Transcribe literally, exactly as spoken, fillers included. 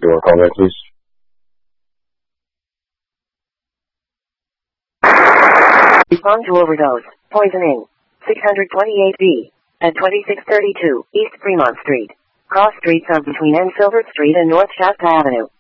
your comment, please? Respond to overdose. Poisoning. six twenty-eight B. At twenty-six thirty-two East Fremont Street. Cross streets of between N Silver Street and North Shasta Avenue.